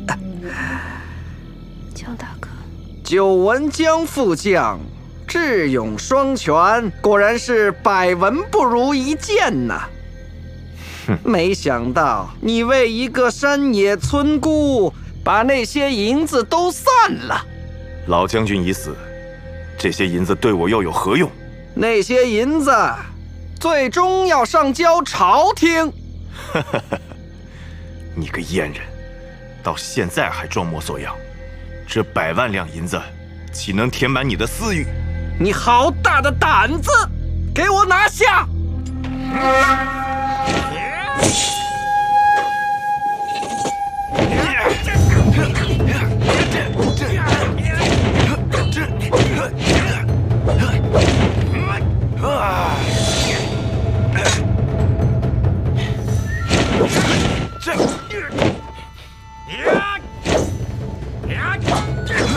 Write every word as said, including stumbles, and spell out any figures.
江大哥， 久闻江副将智勇双全，果然是百闻不如一见呐。没想到你为一个山野村姑，把那些银子都散了。 老将军已死，这些银子对我又有何用？ 那些银子最终要上交朝廷。 你个阉人，到现在还装模作样，这百万两银子岂能填满你的私欲？ 你好大的胆子，给我拿下！